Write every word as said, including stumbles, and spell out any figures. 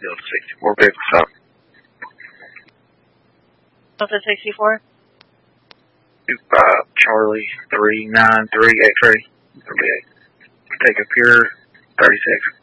Delta sixty-four, vehicle stop. Delta sixty-four? two five Charlie three nine three X-ray. Take a pure thirty-six.